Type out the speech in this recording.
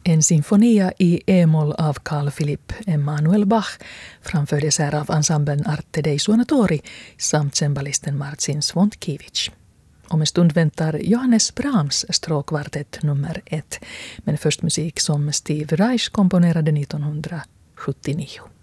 En sinfonia i e-moll av Carl Philipp Emanuel Bach framfördes här av ensemblen Arte dei Suonatori samt cembalisten Marcin Swontkiewicz. Om en stund väntar Johannes Brahms stråkkvartett nummer 1, men först musik som Steve Reich komponerade 1979.